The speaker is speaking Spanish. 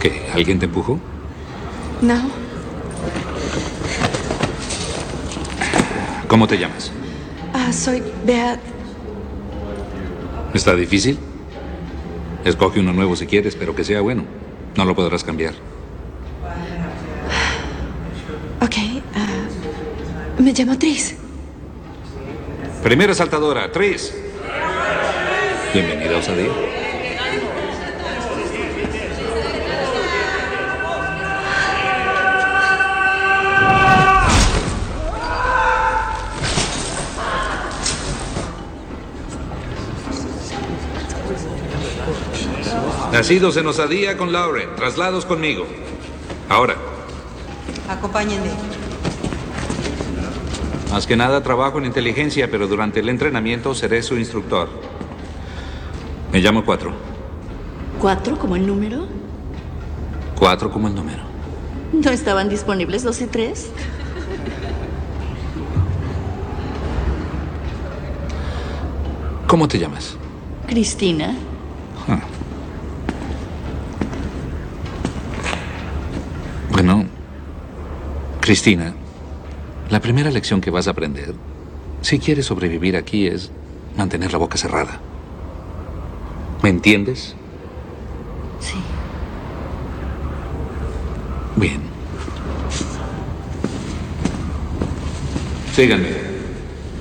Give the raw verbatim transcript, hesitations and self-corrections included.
¿Qué? ¿Alguien te empujó? No. ¿Cómo te llamas? Ah, soy Beat. ¿Está difícil? Escoge uno nuevo si quieres, pero que sea bueno. No lo podrás cambiar. Ok. ah, me llamo Tris. Primera saltadora, Tris. Bienvenida a Osadía. Nacidos en Osadía con Lauren, traslados conmigo. Ahora. Acompáñenme. Más que nada trabajo en inteligencia, pero durante el entrenamiento seré su instructor. Me llamo Cuatro. ¿Cuatro como el número? Cuatro como el número. ¿No estaban disponibles dos y tres? ¿Cómo te llamas? Cristina. Ah. Bueno, Cristina, la primera lección que vas a aprender, si quieres sobrevivir aquí, es mantener la boca cerrada. ¿Me entiendes? Sí. Bien. Síganme.